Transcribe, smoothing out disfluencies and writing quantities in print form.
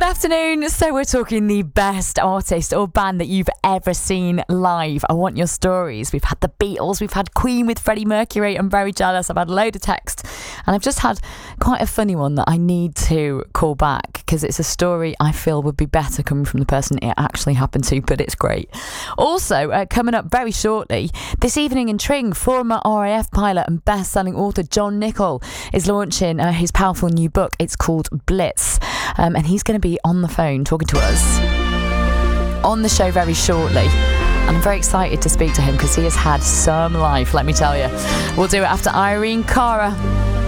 Good afternoon. So we're talking the best artist or band that you've ever seen live. I want your stories. We've had the Beatles, we've had Queen with Freddie Mercury. I'm very jealous. I've had a load of texts, and I've just had quite a funny one that I need to call back because it's a story I feel would be better coming from the person it actually happened to, but it's great. Also, coming up very shortly, this evening in Tring, former RAF pilot and best-selling author John Nichol is launching his powerful new book. It's called Blitz, and he's going to be on the phone talking to us on the show very shortly. And I'm very excited to speak to him because he has had some life, let me tell you. We'll do it after Irene Cara.